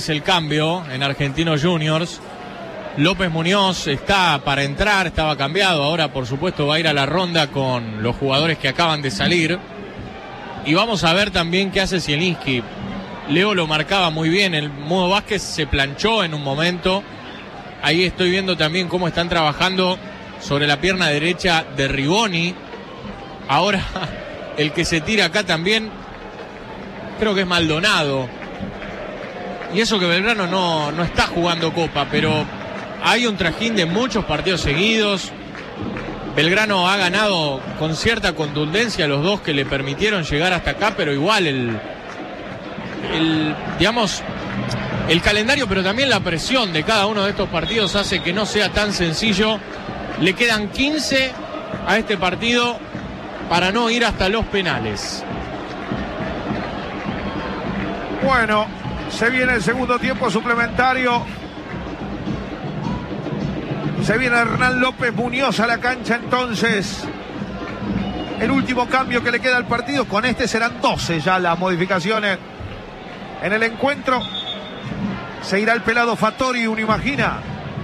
Pérez el cambio en Argentinos Juniors. López Muñoz está para entrar, estaba cambiado, ahora por supuesto va a ir a la ronda con los jugadores que acaban de salir. Y vamos a ver también qué hace Zielinski. Leo lo marcaba muy bien, el Mudo Vázquez se planchó en un momento. Ahí estoy viendo también cómo están trabajando sobre la pierna derecha de Rigoni. Ahora el que se tira acá también creo que es Maldonado. Y eso que Belgrano no está jugando Copa, pero hay un trajín de muchos partidos seguidos. Belgrano ha ganado con cierta contundencia los dos que le permitieron llegar hasta acá, pero igual digamos, el calendario, pero también la presión de cada uno de estos partidos hace que no sea tan sencillo. Le quedan 15 a este partido para no ir hasta los penales. Bueno, se viene el segundo tiempo suplementario. Se viene Hernán López Muñoz a la cancha entonces. El último cambio que le queda al partido. Con este serán 12 ya las modificaciones en el encuentro. Se irá el pelado Fattori, uno imagina.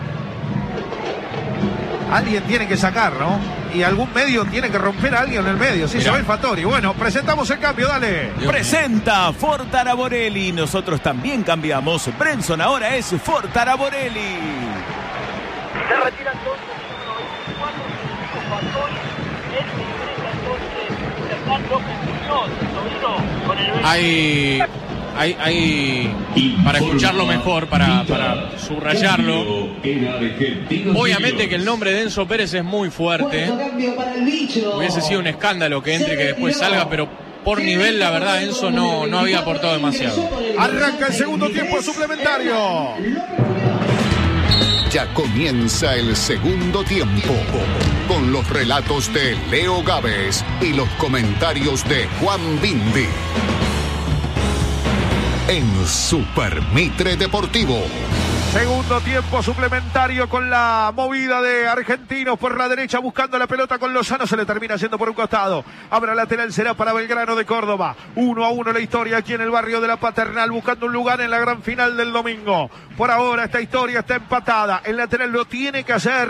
Alguien tiene que sacar, ¿no? Y algún medio tiene que romper a alguien en el medio. Sí, se va el Fattori. Bueno, presentamos el cambio, dale. Presenta Ford Araborelli. Nosotros también cambiamos. Brenson ahora es Ford Araborelli. Se retira entonces el 94, Fattori, el que ingresa entonces Hernán López Muñoz, sobrino con el hay para escucharlo mejor, para subrayarlo. Obviamente que el nombre de Enzo Pérez es muy fuerte. Hubiese sido un escándalo que entre y que después salga, pero por nivel, la verdad, Enzo no había aportado demasiado. Arranca el segundo tiempo suplementario. Ya comienza el segundo tiempo con los relatos de Leo Gávez y los comentarios de Juan Bindi en Super Mitre Deportivo. Segundo tiempo suplementario con la movida de Argentinos por la derecha buscando la pelota con Lozano. Se le termina yendo por un costado. Habrá lateral, será para Belgrano de Córdoba. 1-1 la historia aquí en el barrio de la Paternal, buscando un lugar en la gran final del domingo. Por ahora esta historia está empatada. El lateral lo tiene que hacer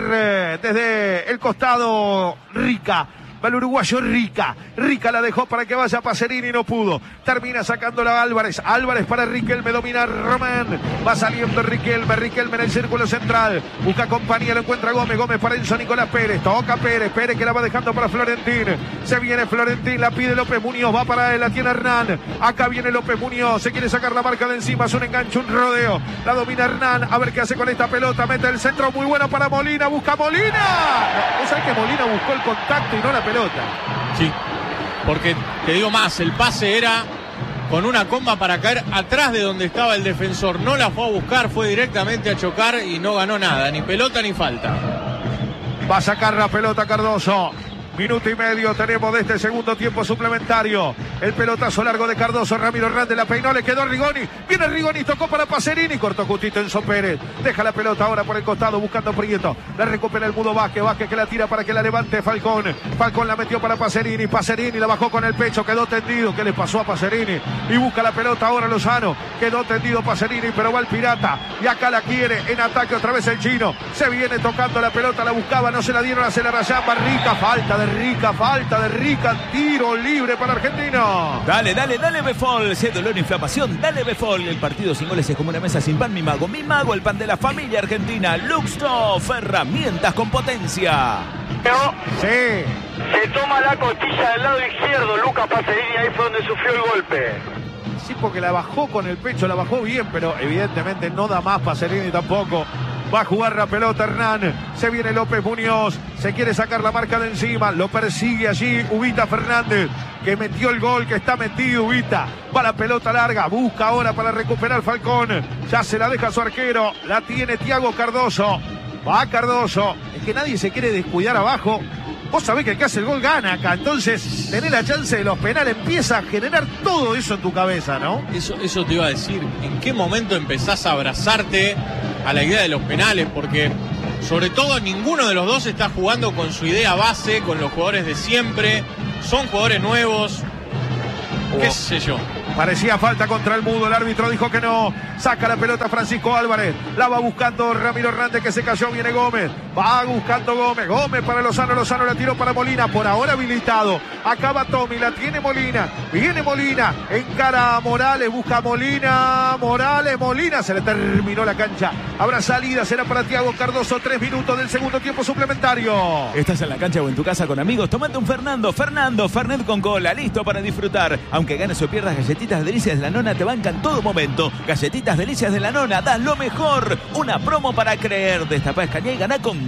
desde el costado Rica. Va el uruguayo Rica. Rica la dejó para que vaya Pacerini y no pudo. Termina sacándola Álvarez. Álvarez para Riquelme. Domina Román. Va saliendo Riquelme. Riquelme en el círculo central. Busca compañía. Lo encuentra Gómez. Gómez para Enzo Nicolás Pérez. Toca Pérez. Pérez que la va dejando para Florentín. Se viene Florentín. La pide López Muñoz. Va para él. La tiene Hernán. Acá viene López Muñoz. Se quiere sacar la marca de encima. Es un enganche, un rodeo. La domina Hernán. A ver qué hace con esta pelota. Mete el centro. Muy bueno para Molina. Busca Molina. ¿No sabes que Molina buscó el contacto y no la pelota? Sí, porque te digo más, el pase era con una comba para caer atrás de donde estaba el defensor. No la fue a buscar, fue directamente a chocar y no ganó nada, ni pelota ni falta. Va a sacar la pelota Cardoso. Minuto y medio tenemos de este segundo tiempo suplementario. El pelotazo largo de Cardoso. Ramiro Hernández la peinó, le quedó Rigoni. Viene Rigoni, tocó para Pacerini. Cortó justito Enzo Pérez. Deja la pelota ahora por el costado buscando Prieto. La recupera el Mudo Vázquez. Vázquez que la tira para que la levante Falcón. Falcón la metió para Pacerini. Pacerini la bajó con el pecho. Quedó tendido. ¿Qué le pasó a Pacerini? Y busca la pelota ahora Lozano. Quedó tendido Pacerini, pero va el Pirata. Y acá la quiere en ataque otra vez el chino. Se viene tocando la pelota. La buscaba, no se la dieron a Celarayán. Rica, falta de Rica, tiro libre para Argentino. Dale, Befol, sé dolor, inflamación, dale Befol. El partido sin goles es como una mesa sin pan, mi mago, el pan de la familia argentina. Luxtoff, herramientas con potencia. Sí. Se toma la costilla del lado izquierdo, Lucas Pacerini, ahí fue donde sufrió el golpe. Sí, porque la bajó con el pecho, la bajó bien, pero evidentemente no da más Pacerini tampoco. Va a jugar la pelota Hernán. Se viene López Muñoz. Se quiere sacar la marca de encima. Lo persigue allí Ubita Fernández, que metió el gol, que está metido Ubita. Va la pelota larga. Busca ahora para recuperar Falcón. Ya se la deja su arquero. La tiene Thiago Cardoso. Va Cardoso. Es que nadie se quiere descuidar abajo. Vos sabés que el que hace el gol gana acá. Entonces, tenés la chance de los penales. Empieza a generar todo eso en tu cabeza, ¿no? Eso te iba a decir. ¿En qué momento empezás a abrazarte a la idea de los penales? Porque, sobre todo, ninguno de los dos está jugando con su idea base, con los jugadores de siempre. Son jugadores nuevos. ¿Qué sé yo? Parecía falta contra el Mudo, el árbitro dijo que no. Saca la pelota Francisco Álvarez, la va buscando Ramiro Hernández que se cayó, viene Gómez, va buscando Gómez para Lozano la tiró para Molina, por ahora habilitado. Acaba Tommy, la tiene Molina, viene Molina, encara a Morales, busca Molina, se le terminó la cancha. Habrá salida, será para Thiago Cardoso, 3 minutos del segundo tiempo suplementario. Estás en la cancha o en tu casa con amigos, tomate un Fernando, Fernet con cola, listo para disfrutar. Aunque ganes o pierdas, Galletitas Delicias de la Nona te bancan todo momento. Galletitas Delicias de la Nona, das lo mejor. Una promo para creer. Destapá Escañá y ganá con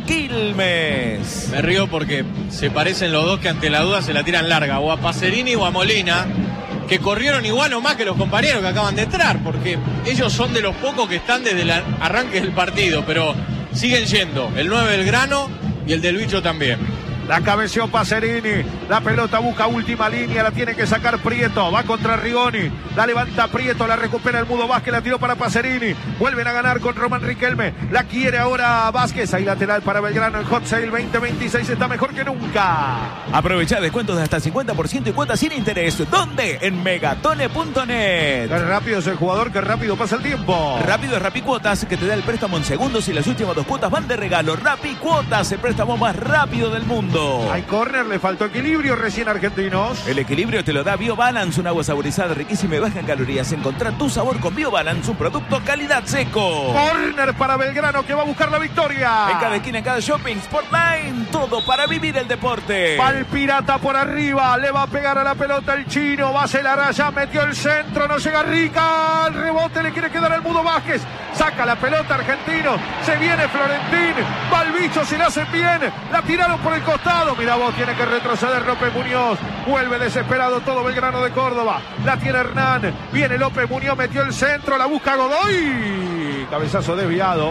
Quilmes. Me río porque se parecen los dos que ante la duda se la tiran larga, o a Pacerini o a Molina, que corrieron igual o más que los compañeros que acaban de entrar, porque ellos son de los pocos que están desde el arranque del partido, pero siguen yendo, el 9 del Grano y el del Bicho también. La cabeció Pacerini, la pelota busca última línea, la tiene que sacar Prieto, va contra Rigoni, la levanta Prieto, la recupera el Mudo Vázquez, la tiró para Pacerini, vuelven a ganar con Román Riquelme, la quiere ahora Vázquez, ahí lateral para Belgrano, el Hot Sale 2026 está mejor que nunca. Aprovecha descuentos de hasta 50% y cuotas sin interés. ¿Dónde? En megatone.net. Qué rápido es el jugador, qué rápido pasa el tiempo. Rápido es Rapicuotas, que te da el préstamo en segundos y las últimas 2 cuotas van de regalo. Rapicuotas, el préstamo más rápido del mundo. Hay córner, le faltó equilibrio recién Argentinos. El equilibrio te lo da BioBalance, un agua saborizada, riquísima y baja en calorías. Encontrá tu sabor con BioBalance, un producto calidad seco. Córner para Belgrano que va a buscar la victoria. En cada esquina, en cada shopping, Sportline, todo para vivir el deporte. Va el Pirata por arriba, le va a pegar a la pelota el chino, va a hacer la raya, metió el centro, no llega Rica, el rebote le quiere quedar al Mudo Vázquez, saca la pelota Argentino, se viene Florentín, va el Bicho, se le hacen bien, la tiraron por el costado. Mira vos, tiene que retroceder López Muñoz, vuelve desesperado todo Belgrano de Córdoba, la tiene Hernán, viene López Muñoz, metió el centro, la busca Godoy, cabezazo desviado.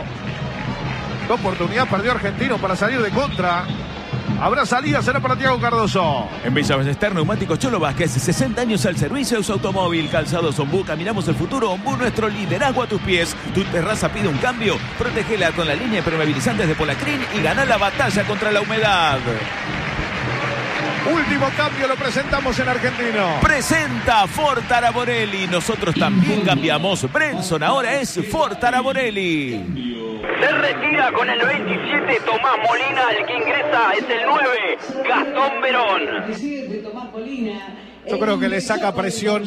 La oportunidad perdió Argentino para salir de contra. Habrá salida, será para Thiago Cardoso. En Villa Ballester, Neumáticos Cholo Vázquez, 60 años al servicio de su automóvil. Calzados Ombú, caminamos el futuro. Ombú, nuestro liderazgo a tus pies. Tu terraza pide un cambio, protégela con la línea de impermeabilizantes de Polacrin y gana la batalla contra la humedad. Último cambio lo presentamos en Argentino. Presenta Ford Taraborelli. Nosotros también cambiamos. Brenson ahora es Ford Taraborelli. Se retira con el 27 Tomás Molina, el que ingresa es el 9 Gastón Verón. Yo creo que le saca presión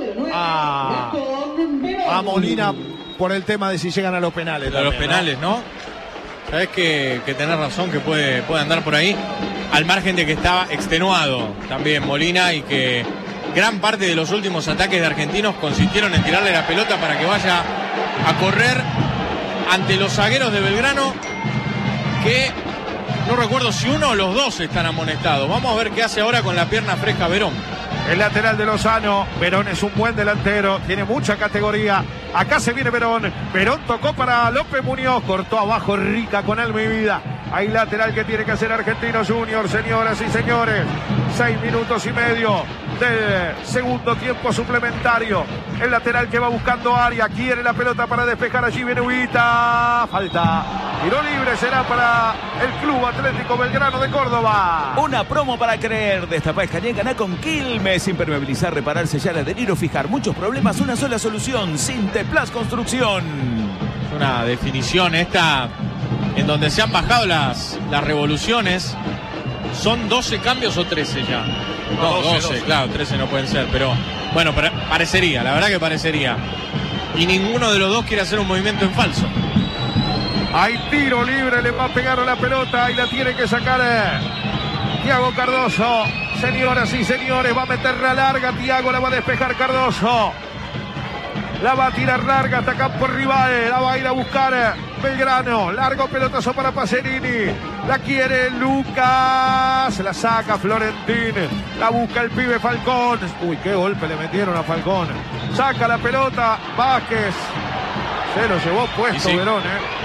a Molina por el tema de si llegan a los penales. A los penales, ¿no? Sabés que tenés razón, que puede andar por ahí, al margen de que estaba extenuado también Molina y que gran parte de los últimos ataques de Argentinos consistieron en tirarle la pelota para que vaya a correr ante los zagueros de Belgrano, que no recuerdo si uno o los dos están amonestados. Vamos a ver qué hace ahora con la pierna fresca Verón. El lateral de Lozano, Verón es un buen delantero, tiene mucha categoría. Acá se viene Verón, Verón tocó para López Muñoz, cortó abajo Rica con alma y vida. Hay lateral que tiene que hacer Argentinos Junior, señoras y señores. 6 minutos y medio del segundo tiempo suplementario. El lateral que va buscando área, quiere la pelota para despejar, allí viene Huita, falta. Tiro libre será para el Club Atlético Belgrano de Córdoba. Una promo para creer. Destapá Escañá, ganá con Quilmes. Impermeabilizar, reparar, sellar, adherir o fijar muchos problemas, una sola solución. Sinteplas Construcción. Es una definición esta en donde se han bajado las revoluciones. ¿Son 12 cambios o 13 ya? No, 12, claro, 13 no pueden ser, pero bueno, parecería, la verdad que parecería. Y ninguno de los dos quiere hacer un movimiento en falso. Hay tiro libre, le va a pegar a la pelota y la tiene que sacar Thiago Cardoso. Señoras y señores, va a meterla larga, Thiago la va a despejar Cardoso. La va a tirar larga hasta campo rival, la va a ir a buscar Belgrano. Largo pelotazo para Pacerini. La quiere Lucas. La saca Florentín. La busca el pibe Falcón. Uy, qué golpe le metieron a Falcón. Saca la pelota Vázquez. Se lo llevó puesto sí. Verón,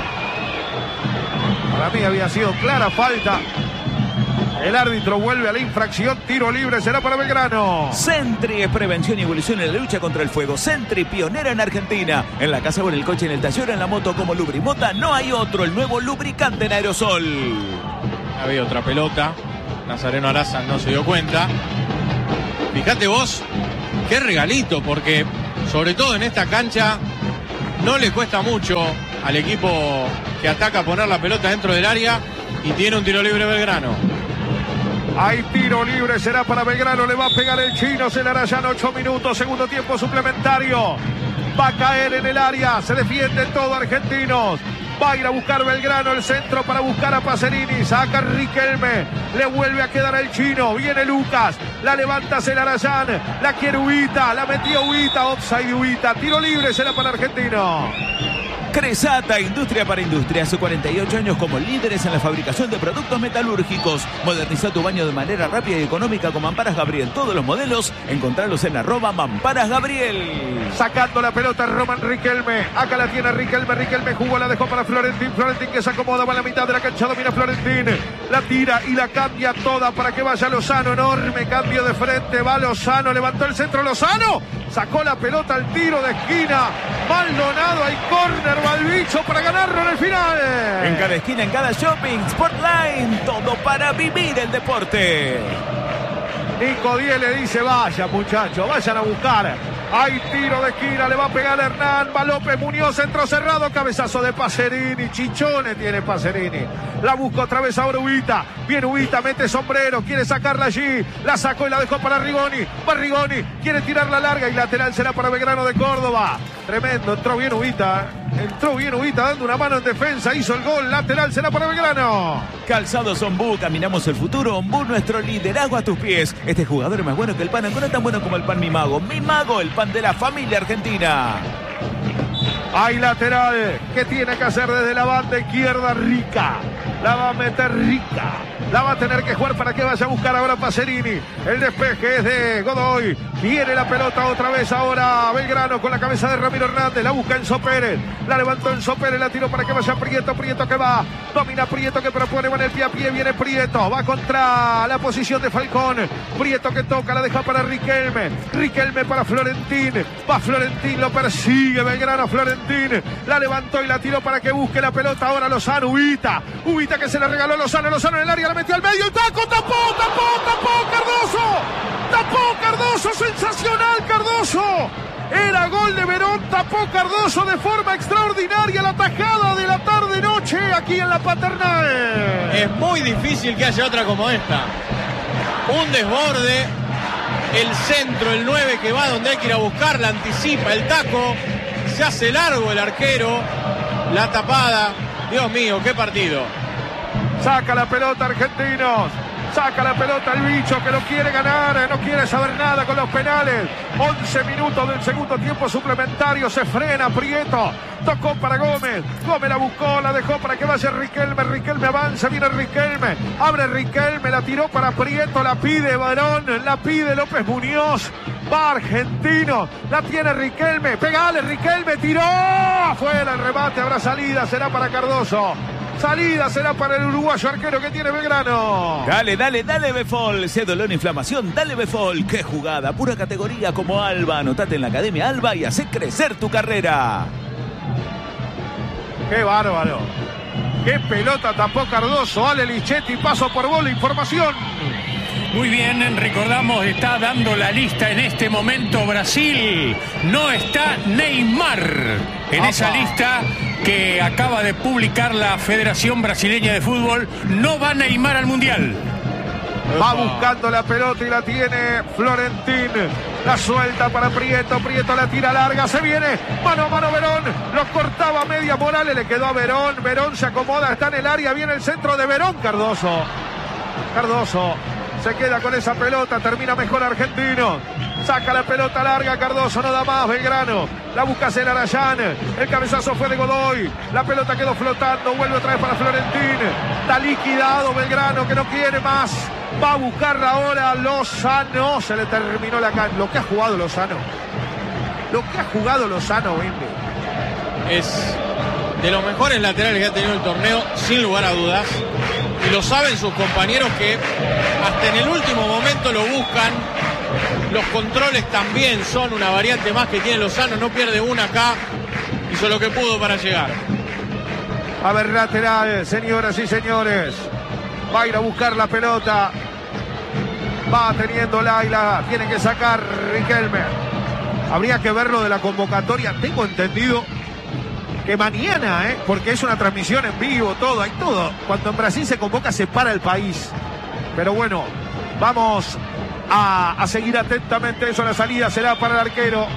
Para mí había sido clara falta. El árbitro vuelve a la infracción, tiro libre, será para Belgrano. Sentry es prevención y evolución en la lucha contra el fuego. Sentry, pionera en Argentina. En la casa, o en el coche, en el taller, en la moto, como Lubrimota, no hay otro. El nuevo lubricante en aerosol. Había otra pelota. Nazareno Araza no se dio cuenta. Fíjate vos qué regalito, porque sobre todo en esta cancha no le cuesta mucho al equipo que ataca poner la pelota dentro del área y tiene un tiro libre Belgrano. Hay tiro libre, será para Belgrano, le va a pegar el chino, se le hará ya en 8 minutos, segundo tiempo suplementario. Va a caer en el área, se defiende todo Argentinos. Va a ir a buscar Belgrano el centro para buscar a Pacerini. Saca Riquelme. Le vuelve a quedar el chino. Viene Lucas. La levanta Celarayán. La quiere Ubita. La metió Ubita. Offside Ubita. Tiro libre será para Argentino. Cresata, industria para industria. Hace 48 años como líderes en la fabricación de productos metalúrgicos. Moderniza tu baño de manera rápida y económica con Mamparas Gabriel. Todos los modelos, encontrarlos en @Mamparas Gabriel. Sacando la pelota Roman Riquelme. Acá la tiene Riquelme. Riquelme jugó, la dejó para Florentín. Florentín que se acomoda, va a la mitad de la cancha. Domina Florentín. La tira y la cambia toda para que vaya Lozano. Enorme cambio de frente. Va Lozano. Levantó el centro Lozano. Sacó la pelota al tiro de esquina. Maldonado. Hay córner. Va el bicho para ganarlo en el final. En cada esquina, en cada shopping. Sportline. Todo para vivir el deporte. Nico Díez le dice, vaya muchachos, vayan a buscar. Hay tiro de esquina, le va a pegar Hernán, va López Muñoz, centro cerrado, cabezazo de Pacerini, chichones tiene Pacerini. La busca otra vez ahora Ubita, viene Ubita, mete sombrero, quiere sacarla allí, la sacó y la dejó para Rigoni, va Rigoni, quiere tirarla larga y lateral será para Belgrano de Córdoba. Tremendo, entró bien Ubita dando una mano en defensa, hizo el gol, lateral será para Belgrano. Calzados Ombú, caminamos el futuro, Ombú nuestro liderazgo a tus pies. Este jugador es más bueno que el pan, no tan bueno como el pan Mi Mago, el pan de la familia argentina. Hay lateral que tiene que hacer desde la banda izquierda Rica. La va a meter Rica. La va a tener que jugar para que vaya a buscar ahora Pacerini. El despeje es de Godoy. Viene la pelota otra vez ahora Belgrano con la cabeza de Ramiro Hernández. La busca Enzo Pérez. La levantó Enzo Pérez. La tiró para que vaya Prieto. Prieto que va. Domina Prieto que propone. Va en el pie a pie. Viene Prieto. Va contra la posición de Falcón. Prieto que toca. La deja para Riquelme. Riquelme para Florentín. Va Florentín. Lo persigue Belgrano. Florentín. La levantó y la tiró para que busque la pelota. Ahora Lozano. Ubita. Ubita que se la regaló Lozano. Lozano en el área. La metió al medio. El taco. Tapó Cardoso. Tapó Cardoso. Sensacional Cardoso. Era gol de Verón, tapó Cardoso de forma extraordinaria la tajada de la tarde-noche aquí en la Paternal. Es muy difícil que haya otra como esta. Un desborde, el centro, el 9 que va donde hay que ir a buscarla, anticipa el taco, se hace largo el arquero, la tapada. Dios mío, qué partido. Saca la pelota Argentinos. Saca la pelota el bicho que no quiere ganar, no quiere saber nada con los penales. 11 minutos del segundo tiempo suplementario, se frena Prieto. Tocó para Gómez, Gómez la buscó, la dejó para que vaya Riquelme. Riquelme avanza, viene Riquelme, abre Riquelme, la tiró para Prieto, la pide Barón, la pide López Muñoz. Va Argentino, la tiene Riquelme, pegale Riquelme, tiró, afuera el remate, habrá salida, será para Cardoso. Salida será para el uruguayo arquero que tiene Belgrano. Dale, Befol. Sé dolor, inflamación, dale Befol. Qué jugada, pura categoría como Alba. Anotate en la Academia Alba y hacé crecer tu carrera. Qué bárbaro. Qué pelota tapó Cardoso. Ale Lichetti, paso por bola, información. Muy bien, recordamos, está dando la lista en este momento Brasil. No está Neymar en esa lista que acaba de publicar la Federación Brasileña de Fútbol. No va Neymar al Mundial. Va buscando la pelota y la tiene Florentín. La suelta para Prieto. Prieto la tira larga. Se viene. Mano a mano Verón. Lo cortaba a media. Morales le quedó a Verón. Verón se acomoda. Está en el área. Viene el centro de Verón. Cardoso se queda con esa pelota. Termina mejor Argentino. Saca la pelota larga. Cardoso no da más. Belgrano. La busca Celarayán. El cabezazo fue de Godoy. La pelota quedó flotando. Vuelve otra vez para Florentín. Está liquidado Belgrano que no quiere más. Va a buscarla ahora Lozano. Se le terminó la cancha. Lo que ha jugado Lozano. Wimby. Es de los mejores laterales que ha tenido el torneo, sin lugar a dudas. Y lo saben sus compañeros que hasta en el último momento lo buscan. Los controles también son una variante más que tiene Lozano. No pierde una acá. Hizo lo que pudo para llegar. A ver, lateral, señoras y señores. Va a ir a buscar la pelota. Va teniendo Laila. Tiene que sacar Riquelme. Habría que ver lo de la convocatoria. Tengo entendido que mañana, porque es una transmisión en vivo, todo, hay todo. Cuando en Brasil se convoca, se para el país. Pero bueno, vamos a seguir atentamente eso. La salida será para el arquero.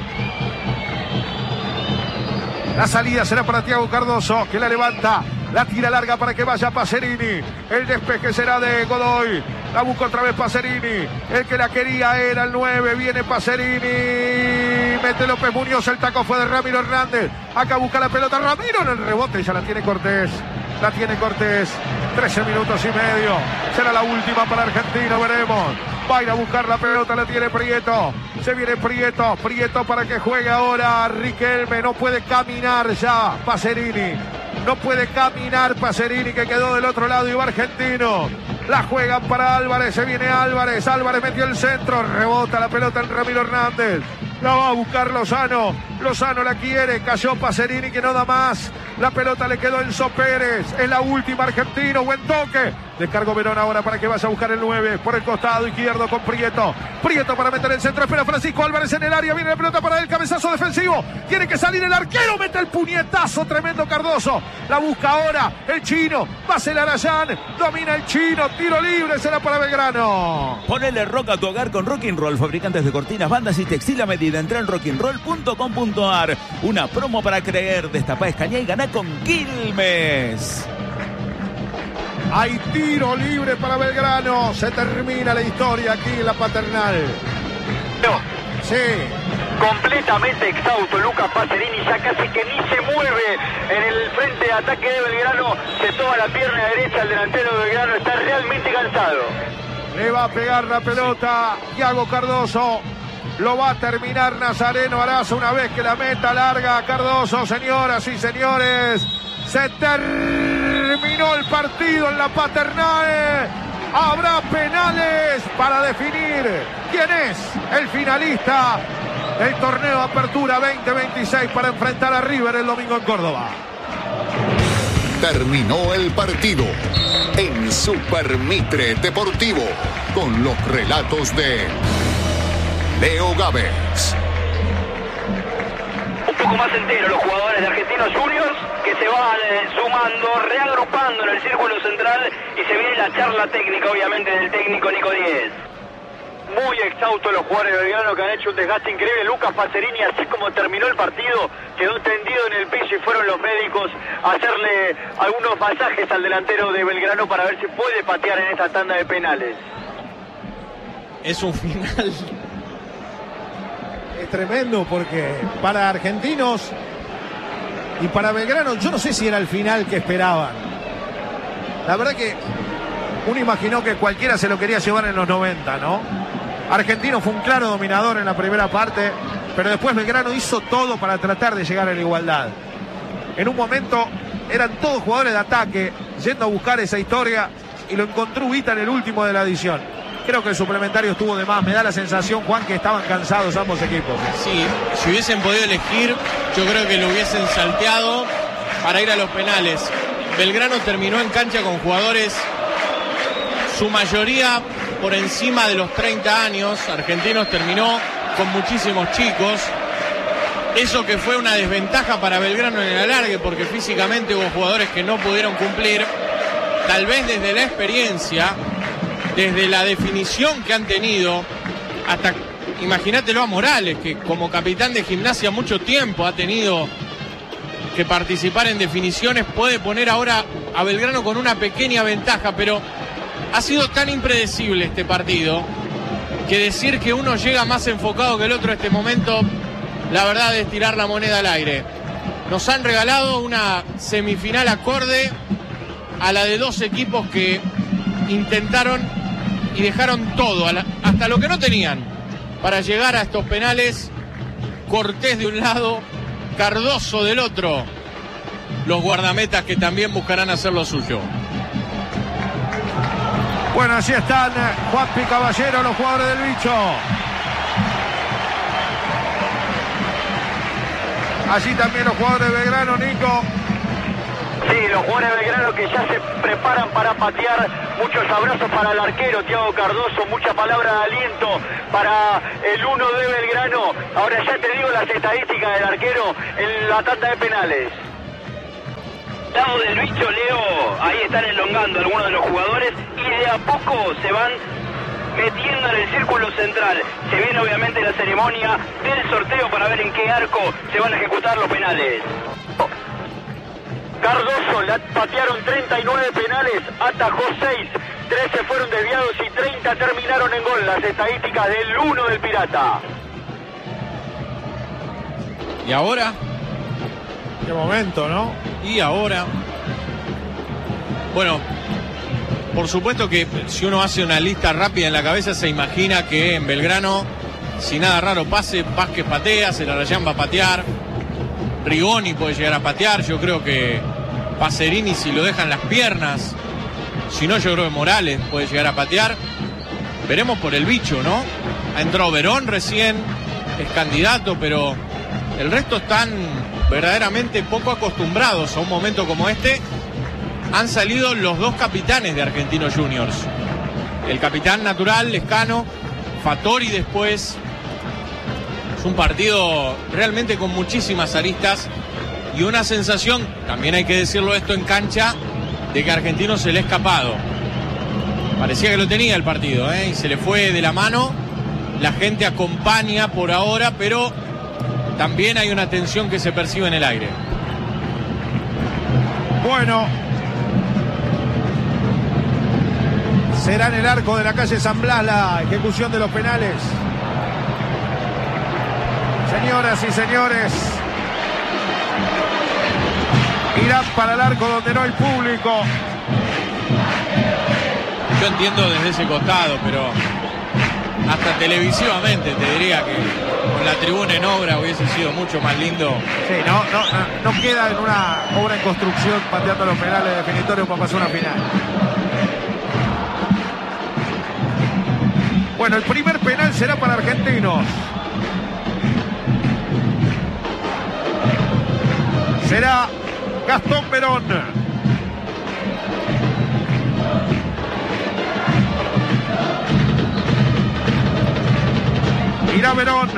La salida será para Thiago Cardoso, que la levanta. La tira larga para que vaya Pacerini. El despeje será de Godoy. La busca otra vez Pacerini. El que la quería era el 9. Viene Pacerini. Mete López Muñoz. El taco fue de Ramiro Hernández. Acá busca la pelota Ramiro en el rebote. Ya la tiene Cortés. La tiene Cortés. 13 minutos y medio. Será la última para Argentino. Veremos. Va a ir a buscar la pelota. La tiene Prieto. Se viene Prieto. Prieto para que juegue ahora Riquelme. No puede caminar ya Pacerini. No puede caminar Pacerini, que quedó del otro lado y va Argentino. La juegan para Álvarez, se viene Álvarez. Álvarez metió el centro, rebota la pelota en Ramiro Hernández. La va a buscar Lozano. Lozano la quiere, cayó Pacerini que no da más. La pelota le quedó Enzo Pérez. Es la última Argentino, buen toque. Descargó Verón ahora para que vaya a buscar el 9 por el costado izquierdo con Prieto. Prieto para meter el centro, espera Francisco Álvarez en el área. Viene la pelota para el cabezazo defensivo. Tiene que salir el arquero, mete el puñetazo tremendo Cardoso. La busca ahora el chino. Va a ser Arayán, domina el chino. Tiro libre, será para Belgrano. Ponele rock a tu hogar con Rock'n'Roll, fabricantes de cortinas, bandas y textil a medida. Entra en rock'n'roll.com.ar. Una promo para creer. Destapá Escañá y ganá con Quilmes. Hay tiro libre para Belgrano. Se termina la historia aquí en la Paternal. No. Sí. Completamente exhausto Lucas Pacerini, ya casi que ni se mueve en el frente de ataque de Belgrano. Se toma la pierna derecha al delantero de Belgrano. Está realmente cansado. Le va a pegar la pelota Thiago Cardoso. Lo va a terminar Nazareno Araza una vez que la meta larga Cardoso. Señoras y señores, se terminó el partido en la Paternal. Habrá penales para definir quién es el finalista del torneo Apertura 2026 para enfrentar a River el domingo en Córdoba. Terminó el partido en Super Mitre Deportivo con los relatos de Leo Gávez. Un poco más entero los jugadores de Argentinos Juniors que se van sumando, reagrupando en el círculo central y se viene la charla técnica obviamente del técnico Nico Díez. Muy exhaustos los jugadores de Belgrano que han hecho un desgaste increíble. Lucas Pacerini, así como terminó el partido, quedó tendido en el piso y fueron los médicos a hacerle algunos masajes al delantero de Belgrano para ver si puede patear en esta tanda de penales. Es un final. Es tremendo porque para Argentinos y para Belgrano, yo no sé si era el final que esperaban. La verdad que uno imaginó que cualquiera se lo quería llevar en los 90, ¿no? Argentino fue un claro dominador en la primera parte, pero después Belgrano hizo todo para tratar de llegar a la igualdad. En un momento eran todos jugadores de ataque yendo a buscar esa historia y lo encontró Ubita en el último de la adición. Creo que el suplementario estuvo de más. Me da la sensación, Juan, que estaban cansados ambos equipos. Sí, si hubiesen podido elegir, yo creo que lo hubiesen salteado para ir a los penales. Belgrano terminó en cancha con jugadores, su mayoría por encima de los 30 años. Argentinos terminó con muchísimos chicos. Eso que fue una desventaja para Belgrano en el alargue, porque físicamente hubo jugadores que no pudieron cumplir. Tal vez desde la experiencia, desde la definición que han tenido, hasta, imagínatelo a Morales, que como capitán de Gimnasia mucho tiempo ha tenido que participar en definiciones, puede poner ahora a Belgrano con una pequeña ventaja, pero ha sido tan impredecible este partido que decir que uno llega más enfocado que el otro en este momento, la verdad es tirar la moneda al aire. Nos han regalado una semifinal acorde a la de dos equipos que intentaron y dejaron todo, hasta lo que no tenían, para llegar a estos penales. Cortés de un lado, Cardoso del otro. Los guardametas que también buscarán hacer lo suyo. Bueno, así están Juanpi Caballero, los jugadores del bicho. Allí también los jugadores de Belgrano, Nico. Sí, los jugadores de Belgrano que ya se preparan para patear. Muchos abrazos para el arquero Thiago Cardoso, mucha palabra de aliento para el 1 de Belgrano. Ahora ya te digo las estadísticas del arquero en la tanda de penales. Lado del bicho, Leo, ahí están elongando algunos de los jugadores y de a poco se van metiendo en el círculo central. Se viene obviamente la ceremonia del sorteo para ver en qué arco se van a ejecutar los penales. Cardoso, la patearon 39 penales, atajó 6, 13 fueron desviados y 30 terminaron en gol. Las estadísticas del 1 del Pirata. ¿Y ahora? Qué momento, ¿no? Y ahora, bueno, por supuesto que si uno hace una lista rápida en la cabeza se imagina que en Belgrano, si nada raro pase, Vázquez patea, Zelarayán va a patear, Rigoni puede llegar a patear, yo creo que Pacerini si lo dejan las piernas, si no yo creo que Morales puede llegar a patear, veremos por el bicho, ¿no? Ha entrado Verón recién, es candidato, pero el resto están verdaderamente poco acostumbrados a un momento como este. Han salido los dos capitanes de Argentinos Juniors. El capitán natural, Lescano, Fattori después. Es un partido realmente con muchísimas aristas y una sensación, también hay que decirlo esto en cancha, de que a Argentinos se le ha escapado. Parecía que lo tenía el partido, y se le fue de la mano. La gente acompaña por ahora, pero también hay una tensión que se percibe en el aire. Bueno, será en el arco de la calle San Blas la ejecución de los penales. Señoras y señores, irán para el arco donde no hay público. Yo entiendo desde ese costado, pero hasta televisivamente te diría que con la tribuna en obra hubiese sido mucho más lindo. Sí, no queda en una obra en construcción pateando los penales definitorios para pasar una final. Bueno, el primer penal será para Argentinos. Será Gastón Verón. Irá Verón.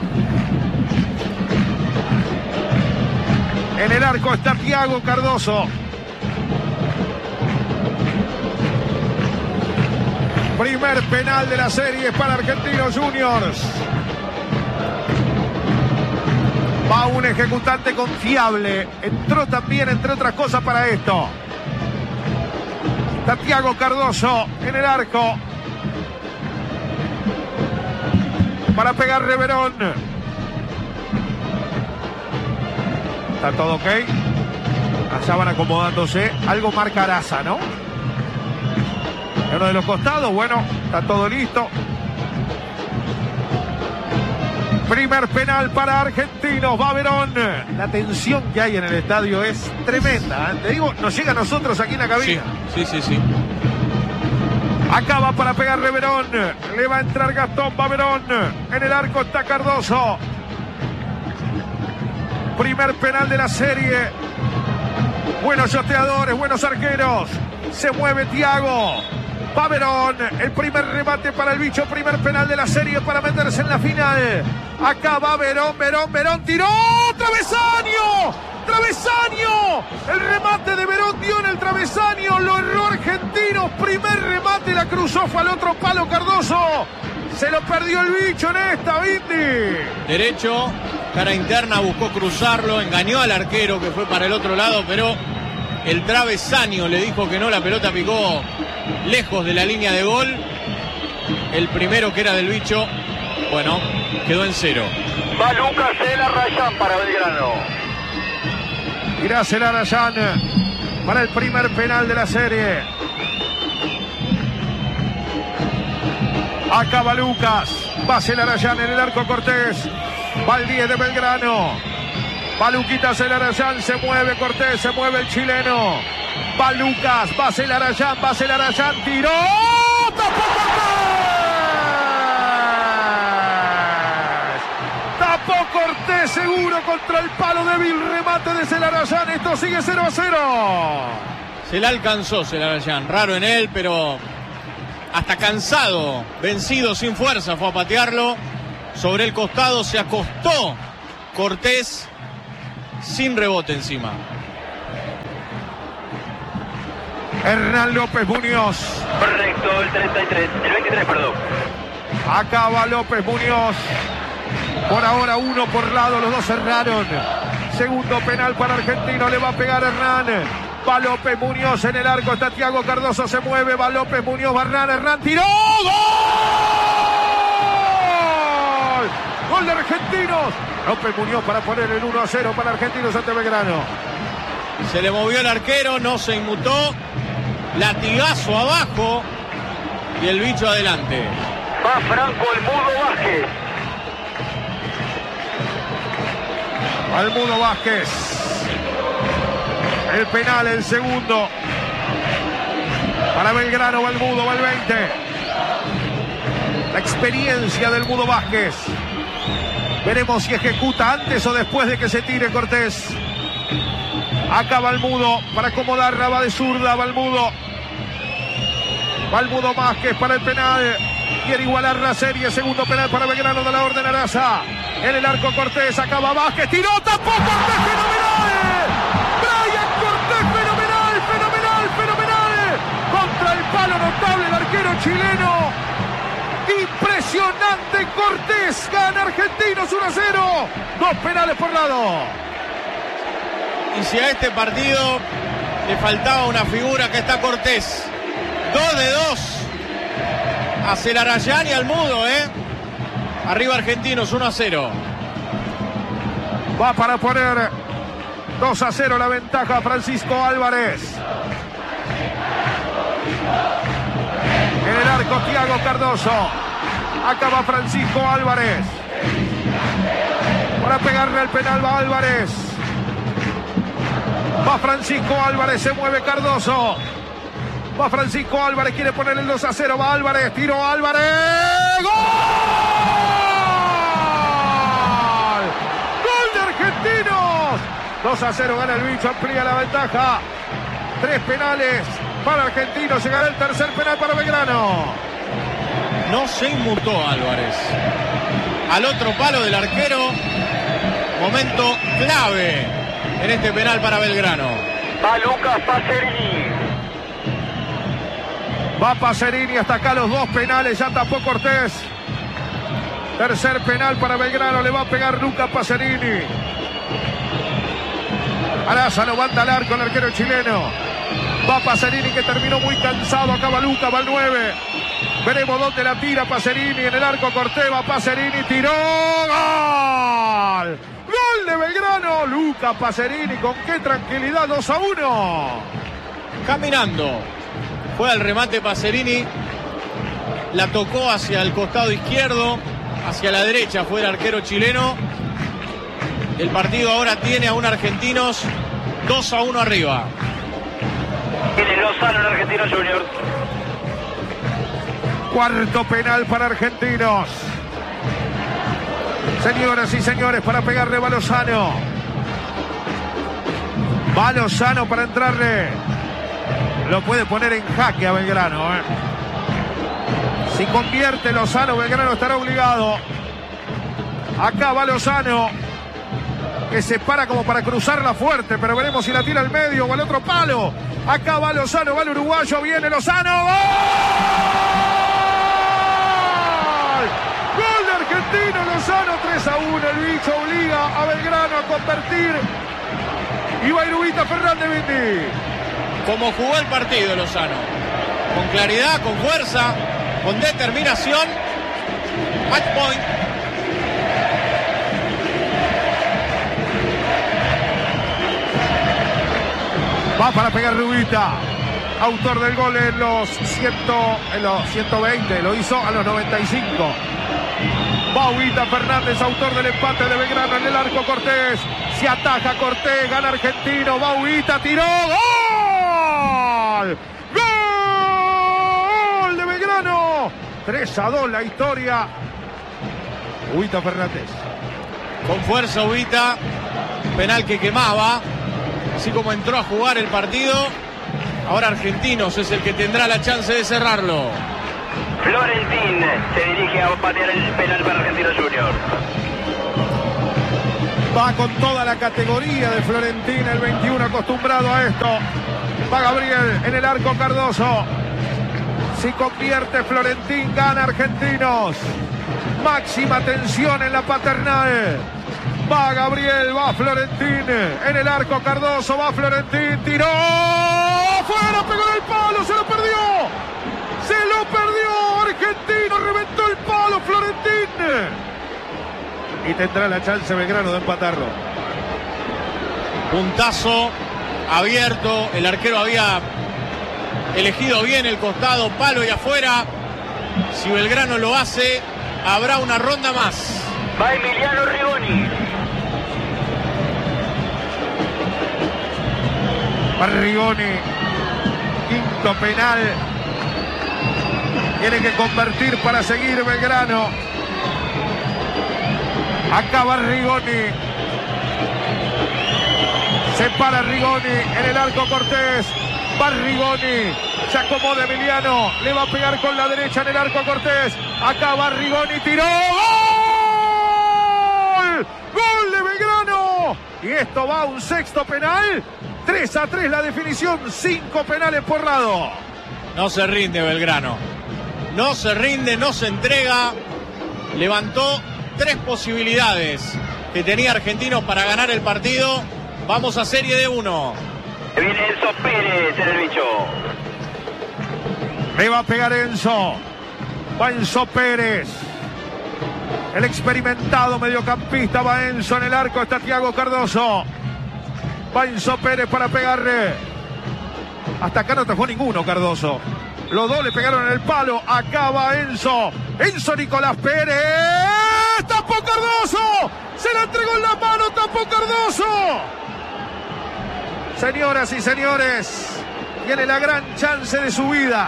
En el arco está Thiago Cardoso. Primer penal de la serie para Argentinos Juniors. Va un ejecutante confiable. Entró también, entre otras cosas, para esto. Está Thiago Cardoso en el arco. Para pegarle Verón. Está todo ok. Allá van acomodándose. Algo marca Araza, ¿no? En uno de los costados, bueno, está todo listo. Primer penal para Argentinos, va Verón. La tensión que hay en el estadio es tremenda, ¿eh? Te digo, nos llega a nosotros aquí en la cabina. Sí. Acá va para pegarle Verón. Le va a entrar Gastón, va Verón. En el arco está Cardoso. Primer penal de la serie. Buenos yoteadores, buenos arqueros. Se mueve Thiago. Va Verón, el primer remate para el bicho, primer penal de la serie para meterse en la final. Acá va Verón, tiró, travesaño, el remate de Verón dio en el travesaño, lo erró Argentinos, primer remate, la cruzó, fue al otro palo Cardoso, se lo perdió el bicho en esta, Vindi. Derecho, cara interna, buscó cruzarlo, engañó al arquero que fue para el otro lado, pero el travesaño le dijo que no, la pelota picó lejos de la línea de gol. El primero, que era del bicho, bueno, quedó en 0. Va Lucas Zelarayán para Belgrano. Irá Zelarayán para el primer penal de la serie. Acá va Lucas, va Zelarayán en el arco Cortés. Va el 10 de Belgrano. Va Luquita Zelarayán, se mueve Cortés, se mueve el chileno. Va Lucas, va Zelarayán, tiró. ¡Tapó Cortés seguro contra el palo débil. Remate de Celarayán. Esto sigue 0-0. Se la alcanzó Celarayán. Raro en él, pero hasta cansado, vencido, sin fuerza, fue a patearlo. Sobre el costado se acostó Cortés sin rebote encima. Hernán López Muñoz. Correcto, el 23, perdón. Acaba López Muñoz. Por ahora 1 por lado, los dos cerraron. Segundo penal para Argentino, le va a pegar Hernán. Va López Muñoz en el arco, está Thiago Cardoso, se mueve, va López Muñoz, va Hernán, tiró. ¡Gol! Gol de Argentinos. López Muñoz para poner el 1-0 para Argentinos ante Belgrano. Se le movió el arquero, no se inmutó. Latigazo abajo y el bicho adelante. Va Franco el Mudo Vázquez. Al Mudo Vázquez. El penal, el segundo. Para Belgrano, va el Mudo, va el 20. La experiencia del Mudo Vázquez. Veremos si ejecuta antes o después de que se tire Cortés. Acá va el Mudo para acomodarla, va de zurda, va el Mudo. Va el Mudo Vázquez para el penal. Quiere igualar la serie. Segundo penal para Belgrano de la Orden Araza. En el arco Cortés, acaba Vázquez, tiró, tapó Cortés, fenomenal. Brian Cortés, fenomenal. Contra el palo notable el arquero chileno. Impresionante Cortés, gana Argentinos 1-0. 2 penales por lado. Y si a este partido le faltaba una figura, que está Cortés. 2 de 2. A Celarayán y al Mudo, Arriba Argentinos, 1-0. Va para poner 2-0 la ventaja Francisco Álvarez. En el arco Thiago Cardoso. Acá va Francisco Álvarez. Para pegarle el penal va Álvarez. Va Francisco Álvarez, se mueve Cardoso. Va Francisco Álvarez, quiere poner el 2-0. Va Álvarez, tiró Álvarez. ¡Gol! ¡Gol de Argentinos! 2-0 gana el bicho, amplía la ventaja. 3 penales para Argentinos. Llegará el tercer penal para Belgrano. No se inmutó Álvarez. Al otro palo del arquero. Momento clave en este penal para Belgrano. Va Lucas Pacerini. Va Pacerini, hasta acá los 2 penales, ya tapó Cortés. Tercer penal para Belgrano, le va a pegar Lucas Pacerini. Araza no manda al arco el arquero chileno. Va Pacerini, que terminó muy cansado, acá va Lucas, va el 9. Veremos dónde la tira Pacerini, en el arco Cortés, va Pacerini, tiró. ¡Gol! ¡Gol de Belgrano! Lucas Pacerini, con qué tranquilidad, 2-1. Caminando. Fue al remate Pacerini, la tocó hacia el costado izquierdo, hacia la derecha fue el arquero chileno. El partido ahora tiene a un Argentinos 2-1 arriba. Tiene Lozano en Argentinos Juniors. Cuarto penal para Argentinos. Señoras y señores, para pegarle va Lozano. Va Lozano para entrarle. Lo puede poner en jaque a Belgrano. Si convierte Lozano, Belgrano estará obligado. Acá va Lozano, que se para como para cruzarla fuerte, pero veremos si la tira al medio o al otro palo. Acá va Lozano, va el uruguayo, viene Lozano. ¡Gol! ¡Gol de Argentino! Lozano, 3-1. El bicho obliga a Belgrano a convertir. Y va Irubita Fernández Vindi. Como jugó el partido Lozano, con claridad, con fuerza, con determinación. Match point. Va para pegar Rubita, autor del gol en los 120, lo hizo a los 95. Va Ubita Fernández, autor del empate de Belgrano, en el arco Cortés. Se ataja Cortés, gana Argentino, va Ubita, tiró. ¡Gol! ¡Gol de Belgrano! 3-2 la historia. Ubita Fernández. con fuerza Ubita, penal que quemaba, así como entró a jugar el partido. Ahora Argentinos es el que tendrá la chance de cerrarlo. Florentín se dirige a patear el penal para Argentinos Juniors. Va con toda la categoría de Florentín, el 21 acostumbrado a esto. Va Gabriel en el arco Cardoso. Si convierte Florentín, gana Argentinos. Máxima tensión en la Paternal. Va Gabriel, va Florentín en el arco Cardoso, va Florentín, tiró. ¡Fuera! Pegó en el palo, se lo perdió. Se lo perdió. Argentino reventó el palo Florentín. Y tendrá la chance Belgrano de empatarlo. Puntazo abierto. El arquero había elegido bien el costado, palo y afuera. Si Belgrano lo hace, habrá una ronda más. Va Emiliano Rigoni. Va Rigoni. Quinto penal. Tiene que convertir para seguir Belgrano. Acá va Rigoni. Se para Rigoni en el arco Cortés. Va Rigoni. Se acomoda Emiliano. Le va a pegar con la derecha en el arco Cortés. Acá va Rigoni. Tiró. ¡Gol! ¡Gol de Belgrano! Y esto va a un sexto penal. 3-3 la definición. 5 penales por lado. No se rinde Belgrano. No se rinde, no se entrega. Levantó 3 posibilidades que tenía Argentinos para ganar el partido. Vamos a serie de 1. Viene Enzo Pérez en el bicho. Le va a pegar Enzo. Va Enzo Pérez. El experimentado mediocampista va Enzo en el arco. Está Thiago Cardoso. Va Enzo Pérez para pegarle. Hasta acá no atajó ninguno Cardoso. Los dos le pegaron en el palo. Acá va Enzo. Enzo Nicolás Pérez. ¡Tapó Cardoso! ¡Se la entregó en la mano! ¡Tapó Cardoso! Señoras y señores, tiene la gran chance de su vida.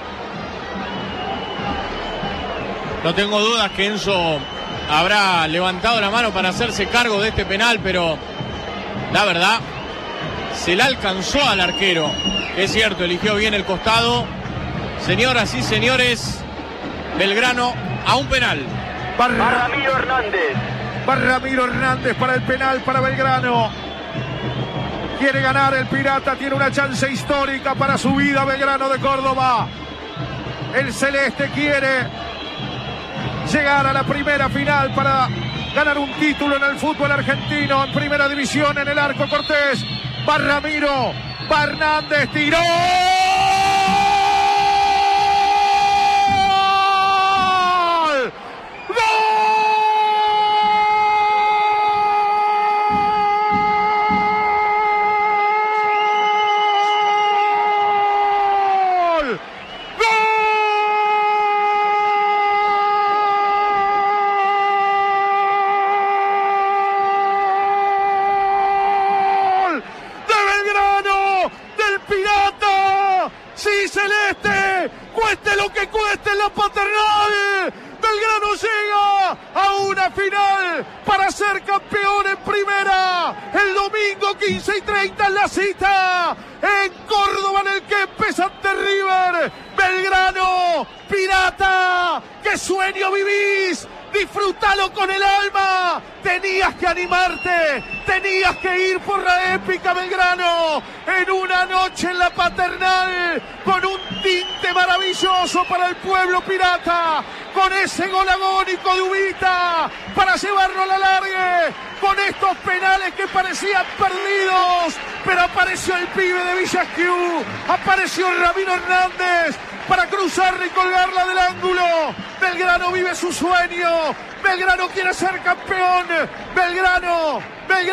No tengo dudas que Enzo habrá levantado la mano para hacerse cargo de este penal, pero la verdad, se la alcanzó al arquero. Es cierto, eligió bien el costado. Señoras y señores, Belgrano a un penal. Va Ramiro Hernández. Va Ramiro Hernández para el penal para Belgrano. Quiere ganar el Pirata, tiene una chance histórica para su vida Belgrano de Córdoba. El Celeste quiere llegar a la primera final para ganar un título en el fútbol argentino, en primera división, en el arco Cortés. Va Ramiro, va Hernández, tiró. Cueste lo que cueste en la Paternal, Belgrano llega a una final para ser campeón en primera. El domingo 15:30 en la cita en Córdoba, en el Kempes ante River. Belgrano, Pirata, ¿qué sueño vivís? Disfrútalo con el alma. Tenías que animarte, tenías que ir por la épica Belgrano en una noche en la Paternal con un tinte maravilloso para el pueblo pirata, con ese gol agónico de Ubita para llevarlo a la largue, con estos penales que parecían perdidos, pero apareció el pibe de Villa Esquiú, apareció Ramiro Hernández para cruzarla y colgarla del ángulo. Belgrano vive su sueño. Belgrano quiere ser campeón. Belgrano,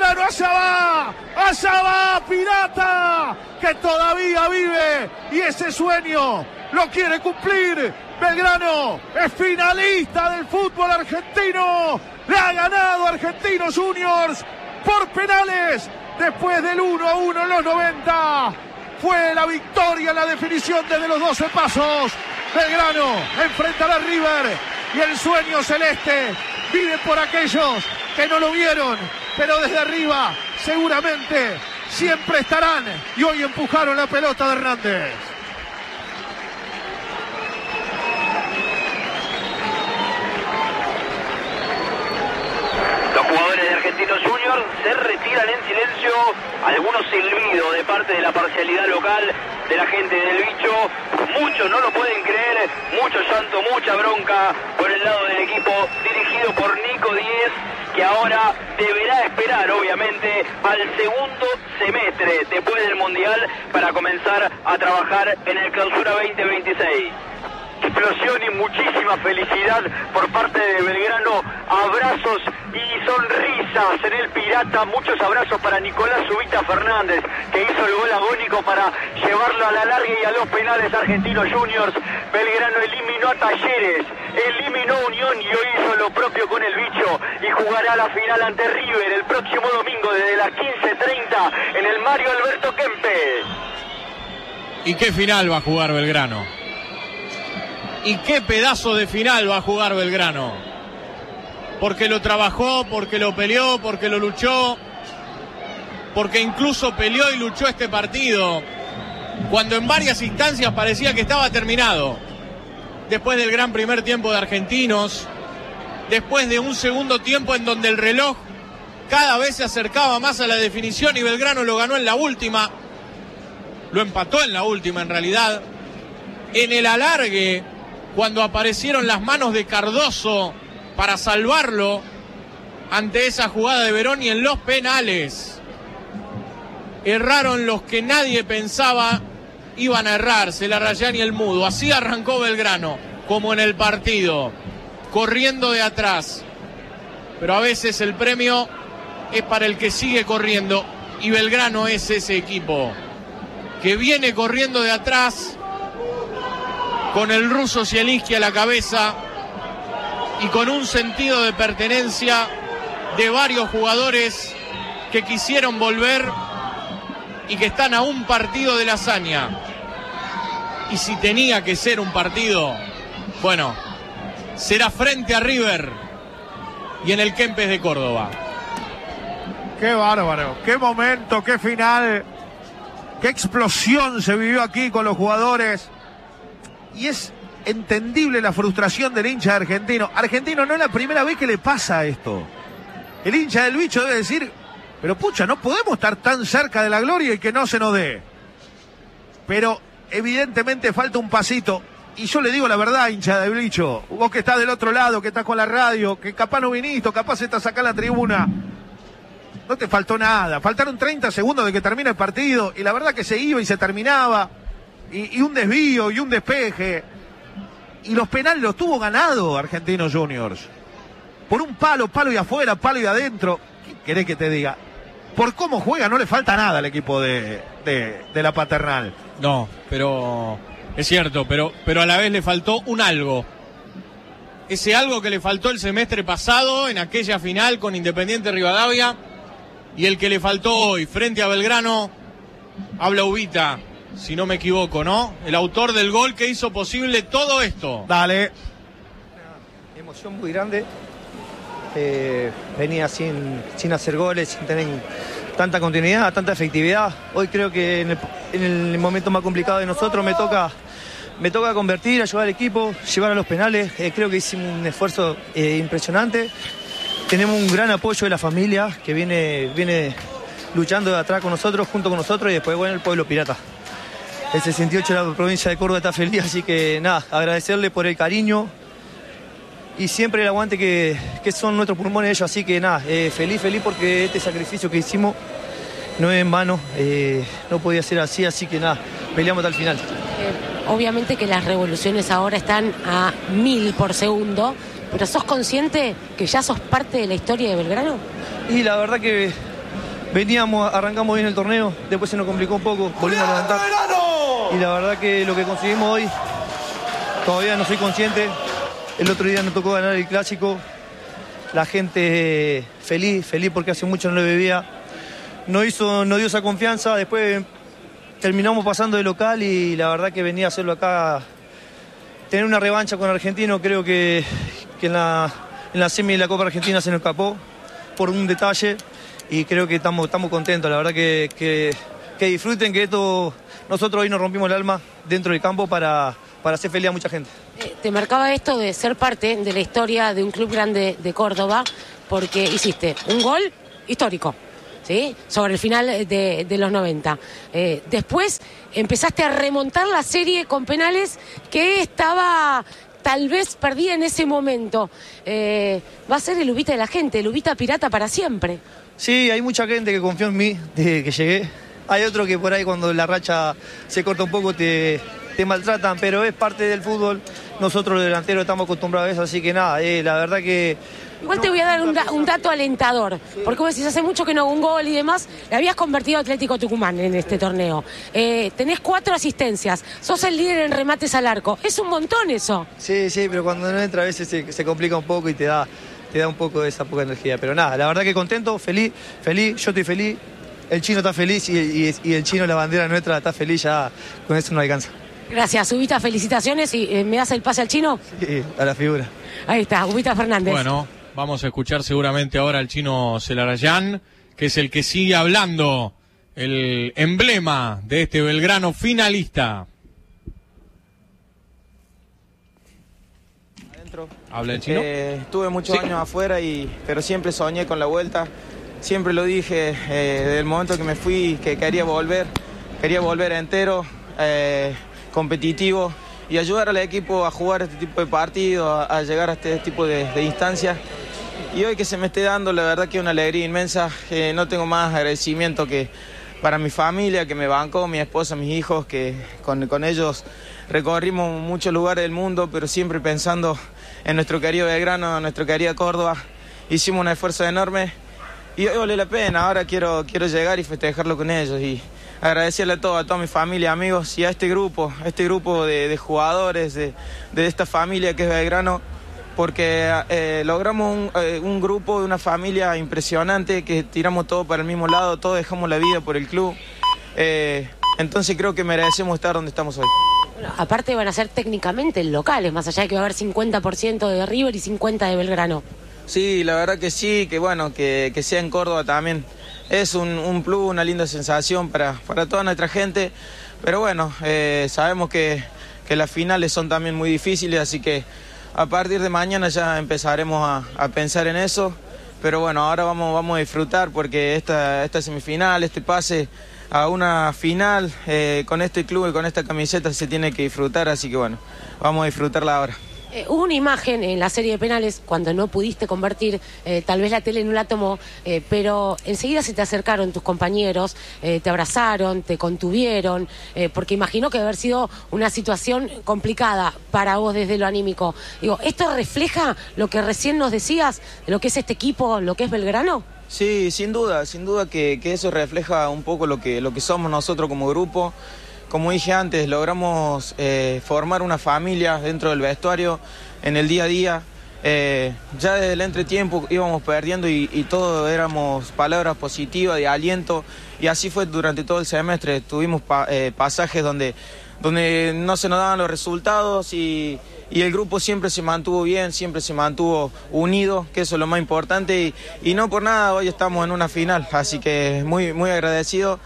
allá va Pirata, que todavía vive y ese sueño lo quiere cumplir. Belgrano es finalista del fútbol argentino. Le ha ganado Argentinos Juniors por penales después del 1-1 en los 90. Fue la victoria, la definición desde los 12 pasos. Belgrano enfrentará a River y el sueño celeste vive por aquellos que no lo vieron, pero desde arriba seguramente siempre estarán. Y hoy empujaron la pelota de Hernández. Los jugadores de Argentinos Juniors se retiran en silencio, algunos silbidos de parte de la parcialidad local de la gente del Bicho. Muchos no lo pueden creer, mucho llanto, mucha bronca por el lado del equipo dirigido por Nico Díez, que ahora deberá esperar obviamente al segundo semestre después del Mundial para comenzar a trabajar en el Clausura 2026. Explosión y muchísima felicidad por parte de Belgrano, abrazos y sonrisas en el Pirata, muchos abrazos para Nicolás Ubita Fernández, que hizo el gol agónico para llevarlo a la larga y a los penales Argentinos Juniors. Belgrano eliminó a Talleres, eliminó a Unión y hoy hizo lo propio con el Bicho y jugará la final ante River el próximo domingo desde las 15:30 en el Mario Alberto Kempes. ¿Y qué final va a jugar Belgrano? ¿Y qué pedazo de final va a jugar Belgrano? Porque lo trabajó, porque lo peleó, porque lo luchó, porque incluso peleó y luchó este partido, cuando en varias instancias parecía que estaba terminado. Después del gran primer tiempo de Argentinos, después de un segundo tiempo en donde el reloj cada vez se acercaba más a la definición y Belgrano lo ganó en la última, lo empató en la última en realidad, en el alargue, cuando aparecieron las manos de Cardoso para salvarlo ante esa jugada de Verón, y en los penales erraron los que nadie pensaba iban a errar, Celarrayán y el Mudo. Así arrancó Belgrano, como en el partido, corriendo de atrás, pero a veces el premio es para el que sigue corriendo, y Belgrano es ese equipo que viene corriendo de atrás con el ruso Zielinski a la cabeza y con un sentido de pertenencia de varios jugadores que quisieron volver y que están a un partido de la hazaña. Y si tenía que ser un partido, bueno, será frente a River y en el Kempes de Córdoba. Qué bárbaro, qué momento, qué final, qué explosión se vivió aquí con los jugadores. Y es entendible la frustración del hincha de Argentino. Argentino no es la primera vez que le pasa esto. El hincha del Bicho debe decir, pero pucha, no podemos estar tan cerca de la gloria y que no se nos dé. Pero evidentemente falta un pasito. Y yo le digo la verdad, hincha del Bicho, vos que estás del otro lado, que estás con la radio, que capaz no viniste, capaz estás acá en la tribuna, no te faltó nada. Faltaron 30 segundos de que termine el partido y la verdad que se iba y se terminaba. Y un desvío y un despeje. Y los penales los tuvo ganado Argentinos Juniors. Por un palo y afuera, palo y adentro. ¿Qué querés que te diga? Por cómo juega no le falta nada al equipo de la Paternal. No, pero es cierto, pero a la vez le faltó un algo. Ese algo que le faltó el semestre pasado en aquella final con Independiente Rivadavia, y el que le faltó hoy frente a Belgrano. Habla Ubita, si no me equivoco, ¿no? El autor del gol que hizo posible todo esto. Dale. Una emoción muy grande. Venía sin hacer goles, sin tener tanta continuidad, tanta efectividad. Hoy creo que en el momento más complicado de nosotros me toca convertir, ayudar al equipo, llevar a los penales. Creo que hicimos un esfuerzo impresionante. Tenemos un gran apoyo de la familia que viene luchando de atrás con nosotros, junto con nosotros, y después, bueno, el pueblo pirata. El 68 de la provincia de Córdoba está feliz, así que nada, agradecerle por el cariño y siempre el aguante que son nuestros pulmones ellos, así que nada, feliz porque este sacrificio que hicimos no es en vano, no podía ser así que nada, peleamos hasta el final. Obviamente que las revoluciones ahora están a 1000 por segundo, pero ¿sos consciente que ya sos parte de la historia de Belgrano? Y la verdad que arrancamos bien el torneo, después se nos complicó un poco, volvimos a levantar. Y la verdad que lo que conseguimos hoy, todavía no soy consciente. El otro día nos tocó ganar el clásico. La gente feliz porque hace mucho no lo bebía. Nos dio esa confianza, después terminamos pasando de local y la verdad que venía a hacerlo acá. Tener una revancha con Argentino, creo que en la semi de la Copa Argentina se nos escapó. por un detalle y creo que estamos contentos. La verdad que disfruten, que esto nosotros hoy nos rompimos el alma dentro del campo para hacer feliz a mucha gente. Te marcaba esto de ser parte de la historia de un club grande de Córdoba, porque hiciste un gol histórico, ¿sí? Sobre el final de los 90. Después empezaste a remontar la serie con penales que estaba tal vez perdida en ese momento. Va a ser el Ubita de la gente, el Ubita pirata para siempre. Sí, hay mucha gente que confió en mí desde que llegué. Hay otro que por ahí cuando la racha se corta un poco te maltratan, pero es parte del fútbol. Nosotros los delanteros estamos acostumbrados a eso, así que nada, la verdad que... Igual te voy a dar un dato alentador, porque vos decís, hace mucho que no hago un gol y demás, le habías convertido a Atlético Tucumán en este torneo. Tenés 4 asistencias, sos el líder en remates al arco, es un montón eso. Sí, pero cuando no entra a veces se complica un poco y te da un poco de esa poca energía, pero nada, la verdad que contento, feliz, yo estoy feliz, el Chino está feliz y el Chino, la bandera nuestra, está feliz, ya con eso no alcanza. Gracias, Ubita, felicitaciones y ¿me das el pase al Chino? Sí, a la figura. Ahí está, Ubita Fernández. Bueno, vamos a escuchar seguramente ahora al Chino Celarayán, que es el que sigue hablando, el emblema de este Belgrano finalista. Adentro. ¿Habla el Chino? Estuve muchos años afuera, pero siempre soñé con la vuelta. Siempre lo dije desde el momento que me fui, que quería volver entero, competitivo y ayudar al equipo a jugar este tipo de partidos, a llegar a este tipo de instancias. Y hoy que se me esté dando, la verdad que es una alegría inmensa. No tengo más agradecimiento que para mi familia, que me bancó, mi esposa, mis hijos, que con ellos recorrimos muchos lugares del mundo, pero siempre pensando en nuestro querido Belgrano, en nuestra querida Córdoba. Hicimos un esfuerzo enorme y hoy vale la pena. Ahora quiero llegar y festejarlo con ellos y agradecerle a toda mi familia, amigos y a este grupo de jugadores, de esta familia que es Belgrano, porque logramos un grupo, una familia impresionante, que tiramos todo para el mismo lado, todos dejamos la vida por el club. Entonces creo que merecemos estar donde estamos hoy. Bueno, aparte van a ser técnicamente locales, más allá de que va a haber 50% de River y 50% de Belgrano. Sí, la verdad que sí, que bueno, que sea en Córdoba también. Es un plus, una linda sensación para toda nuestra gente, pero bueno, sabemos que las finales son también muy difíciles, así que a partir de mañana ya empezaremos a pensar en eso, pero bueno, ahora vamos a disfrutar porque esta semifinal, este pase a una final con este club y con esta camiseta se tiene que disfrutar, así que bueno, vamos a disfrutarla ahora. Hubo una imagen en la serie de penales cuando no pudiste convertir, tal vez la tele no la tomó, pero enseguida se te acercaron tus compañeros, te abrazaron, te contuvieron, porque imagino que debe haber sido una situación complicada para vos desde lo anímico. Digo, ¿esto refleja lo que recién nos decías, de lo que es este equipo, lo que es Belgrano? Sí, sin duda que eso refleja un poco lo que somos nosotros como grupo. Como dije antes, logramos formar una familia dentro del vestuario, en el día a día. Ya desde el entretiempo íbamos perdiendo y todo éramos palabras positivas, de aliento, y así fue durante todo el semestre. Tuvimos pasajes donde no se nos daban los resultados y el grupo siempre se mantuvo bien, siempre se mantuvo unido, que eso es lo más importante, y no por nada hoy estamos en una final, así que muy, muy agradecido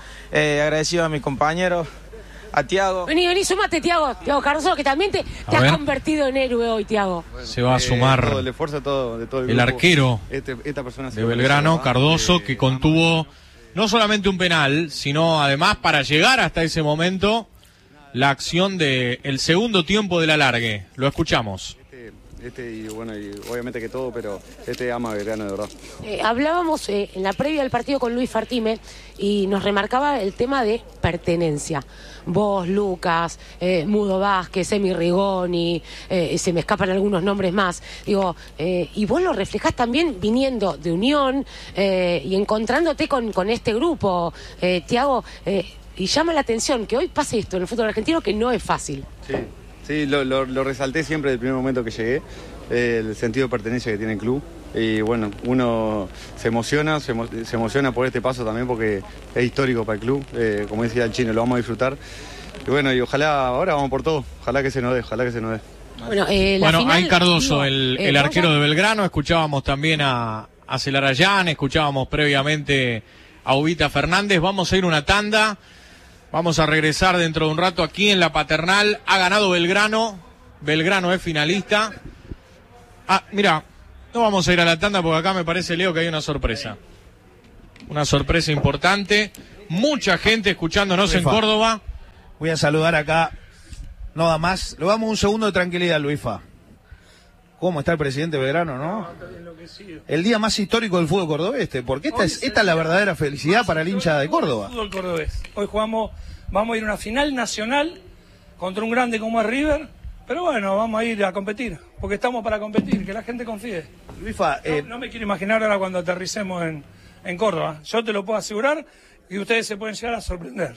a mis compañeros. A Thiago. Vení, sumate, Thiago Cardoso, que también te has convertido en héroe hoy, Thiago. Bueno, se va a sumar todo el esfuerzo de todo el grupo. El arquero esta persona de Belgrano, Cardoso, que contuvo no solamente un penal, sino además para llegar hasta ese momento la acción del segundo tiempo del alargue. Lo escuchamos. Y bueno, y obviamente que todo, pero ama a Belgrano de verdad. Hablábamos en la previa del partido con Luis Fartime y nos remarcaba el tema de pertenencia. Vos, Lucas, Mudo Vázquez, Emi Rigoni, se me escapan algunos nombres más. Digo, y vos lo reflejás también viniendo de Unión y encontrándote con este grupo, Thiago, y llama la atención que hoy pase esto en el fútbol argentino, que no es fácil. Sí, lo resalté siempre desde el primer momento que llegué, el sentido de pertenencia que tiene el club. Y bueno, uno se emociona por este paso también porque es histórico para el club. Como decía el Chino, lo vamos a disfrutar. Y bueno, y ojalá, ahora vamos por todo, ojalá que se nos dé. Bueno, final, ahí Cardoso, el arquero de Belgrano. Escuchábamos también a a Celarayán, escuchábamos previamente a Ubita Fernández. Vamos a ir una tanda, vamos a regresar dentro de un rato aquí en la Paternal. Ha ganado Belgrano, Belgrano es finalista. Mira, no vamos a ir a la tanda porque acá me parece, Leo, que hay una sorpresa. Una sorpresa importante. Mucha gente escuchándonos en Córdoba. Voy a saludar acá. No da más. Le damos un segundo de tranquilidad, Luisfa. ¿Cómo está el presidente Belgrano, no? El día más histórico del fútbol cordobés, porque esta es la verdadera felicidad para el hincha de Córdoba. Fútbol cordobés. Hoy vamos a ir a una final nacional contra un grande como es River. Pero bueno, vamos a ir a competir, porque estamos para competir, que la gente confíe. Luisfa, no me quiero imaginar ahora cuando aterricemos en Córdoba. Yo te lo puedo asegurar y ustedes se pueden llegar a sorprender.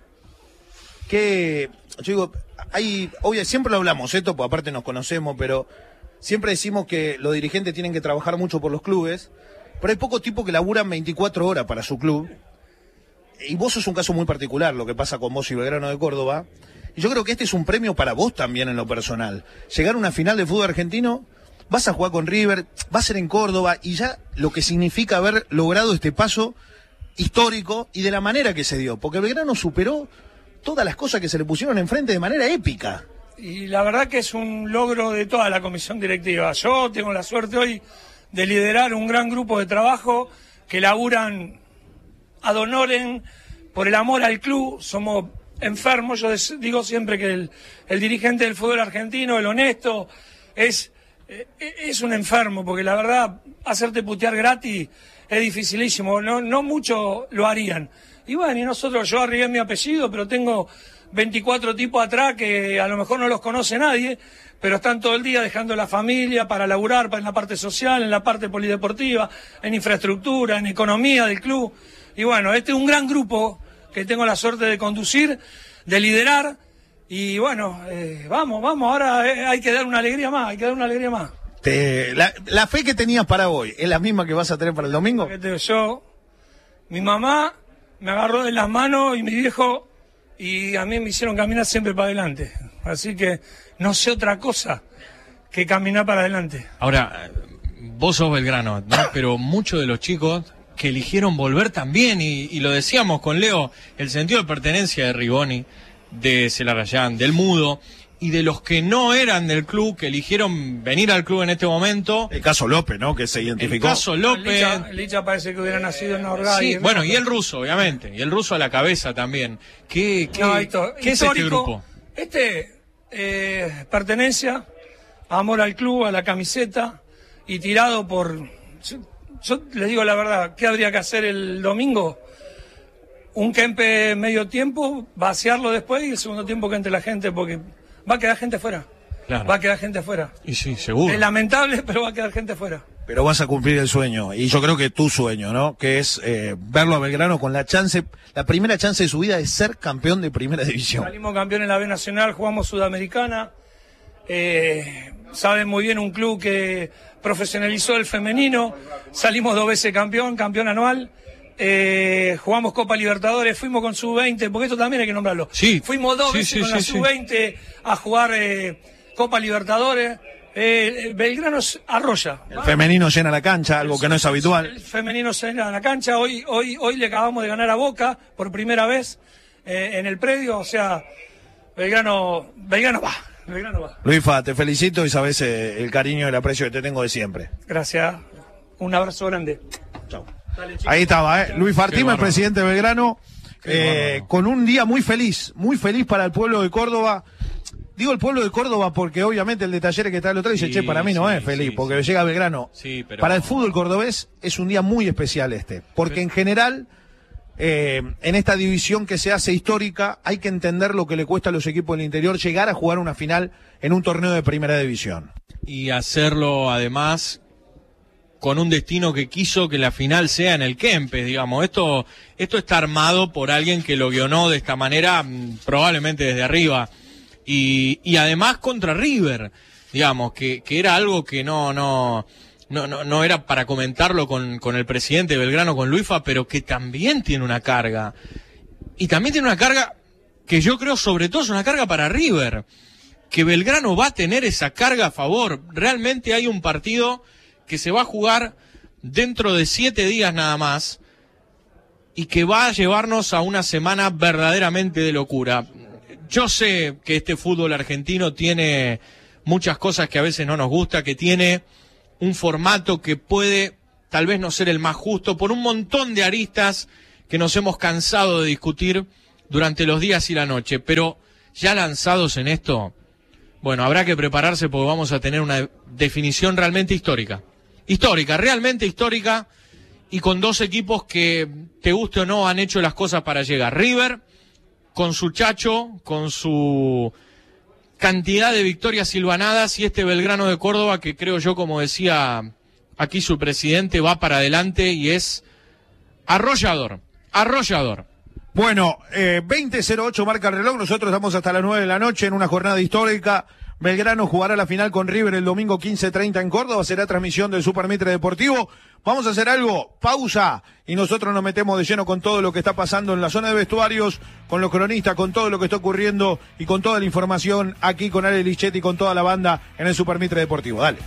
Yo digo, siempre lo hablamos esto, pues aparte nos conocemos, pero siempre decimos que los dirigentes tienen que trabajar mucho por los clubes, pero hay pocos tipos que laburan 24 horas para su club. Y vos sos un caso muy particular, lo que pasa con vos y Belgrano de Córdoba. Y yo creo que este es un premio para vos también en lo personal. Llegar a una final de fútbol argentino, vas a jugar con River, va a ser en Córdoba, y ya lo que significa haber logrado este paso histórico y de la manera que se dio. Porque Belgrano superó todas las cosas que se le pusieron enfrente de manera épica. Y la verdad que es un logro de toda la comisión directiva. Yo tengo la suerte hoy de liderar un gran grupo de trabajo que laburan ad honorem por el amor al club. Somos enfermos. Yo digo siempre que el dirigente del fútbol argentino, el honesto, es un enfermo, porque la verdad, hacerte putear gratis es dificilísimo. No muchos lo harían. Y bueno, y nosotros, yo arriesgué mi apellido, pero tengo 24 tipos atrás que a lo mejor no los conoce nadie, pero están todo el día dejando la familia para laburar en la parte social, en la parte polideportiva, en infraestructura, en economía del club. Y bueno, este es un gran grupo que tengo la suerte de conducir, de liderar, y bueno, vamos, ahora hay que dar una alegría más, La fe que tenías para hoy, ¿es la misma que vas a tener para el domingo? Mi mamá me agarró de las manos y mi viejo, y a mí me hicieron caminar siempre para adelante, así que no sé otra cosa que caminar para adelante. Ahora, vos sos Belgrano, ¿no? Pero muchos de los chicos que eligieron volver también, y lo decíamos con Leo, el sentido de pertenencia de Rigoni, de Celarayán, del Mudo, y de los que no eran del club, que eligieron venir al club en este momento. El caso López, ¿no? Que se identificó. El caso López. Licha parece que hubiera nacido en Orgaz. Sí, bueno, y el ruso, obviamente, y el ruso a la cabeza también. ¿Qué es este grupo? Pertenencia, amor al club, a la camiseta, y tirado por... Yo les digo la verdad, ¿qué habría que hacer el domingo? Un Kempe medio tiempo, vaciarlo después, y el segundo tiempo que entre la gente, porque va a quedar gente fuera. Claro. Va a quedar gente fuera. Y sí, seguro. Es lamentable, pero va a quedar gente fuera. Pero vas a cumplir el sueño, y yo creo que tu sueño, ¿no? Que es verlo a Belgrano con la primera chance de su vida de ser campeón de primera división. Salimos campeón en la B Nacional, jugamos Sudamericana. Saben muy bien, un club que profesionalizó el femenino. Salimos 2 veces campeón anual. Jugamos Copa Libertadores, fuimos con Sub-20, porque esto también hay que nombrarlo. Sí. Fuimos 2 veces con la Sub-20 a jugar Copa Libertadores. Belgrano arrolla. El femenino llena la cancha, algo que no es habitual. El femenino llena la cancha. Hoy le acabamos de ganar a Boca por primera vez en el predio. O sea, Belgrano va. Luisfa, te felicito y sabes el cariño y el aprecio que te tengo de siempre. Gracias. Un abrazo grande. Chao. Ahí estaba, Luis Fartima, el presidente de Belgrano, con un día muy feliz para el pueblo de Córdoba. Digo el pueblo de Córdoba porque obviamente el de Talleres que está al otro dice, che, para mí no es feliz, porque llega Belgrano. Sí, pero... Para el fútbol cordobés es un día muy especial porque en general, en esta división que se hace histórica, hay que entender lo que le cuesta a los equipos del interior llegar a jugar una final en un torneo de primera división. Y hacerlo además con un destino que quiso que la final sea en el Kempes, digamos. Esto está armado por alguien que lo guionó de esta manera, probablemente desde arriba. Y además contra River, digamos, que era algo que no era para comentarlo con el presidente de Belgrano, con Luisfa, pero que también tiene una carga. Y también tiene una carga que yo creo sobre todo es una carga para River, que Belgrano va a tener esa carga a favor. Realmente hay un partido que se va a jugar dentro de 7 días nada más, y que va a llevarnos a una semana verdaderamente de locura. Yo sé que este fútbol argentino tiene muchas cosas que a veces no nos gusta, que tiene un formato que puede tal vez no ser el más justo, por un montón de aristas que nos hemos cansado de discutir durante los días y la noche, pero ya lanzados en esto, bueno, habrá que prepararse porque vamos a tener una definición realmente histórica, realmente histórica, y con dos equipos que, te guste o no, han hecho las cosas para llegar. River, con su Chacho, con su cantidad de victorias silvanadas, y este Belgrano de Córdoba que creo yo, como decía aquí su presidente, va para adelante y es arrollador. Bueno, 20:08 marca el reloj, nosotros estamos hasta las 9 de la noche en una jornada histórica. Belgrano jugará la final con River el domingo 15:30 en Córdoba, será transmisión del Super Mitre Deportivo. Vamos a hacer algo, pausa, y nosotros nos metemos de lleno con todo lo que está pasando en la zona de vestuarios, con los cronistas, con todo lo que está ocurriendo y con toda la información aquí con Ale Lichetti y con toda la banda en el Super Mitre Deportivo. Dale.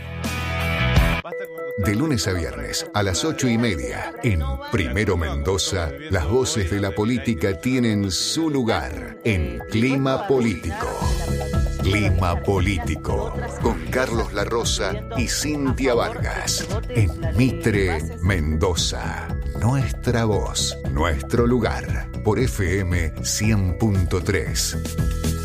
De lunes a viernes a las 8:30 en Primero Mendoza, las voces de la política tienen su lugar en Clima Político. Clima Político, con Carlos La Rosa y Cintia Vargas, en Mitre Mendoza. Nuestra voz, nuestro lugar, por FM 100.3.